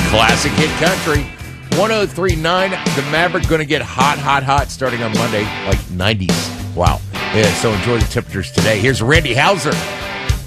Classic hit country. 103.9. The Maverick going to get hot starting on Monday, like 90s. Wow. Yeah, so enjoy the temperatures today. Here's Randy Hauser.